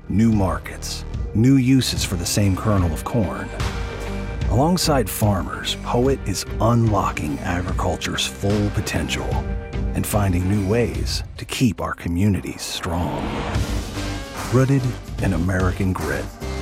new markets, new uses for the same kernel of corn. Alongside farmers, Poet is unlocking agriculture's full potential and finding new ways to keep our communities strong. Rooted in American grit,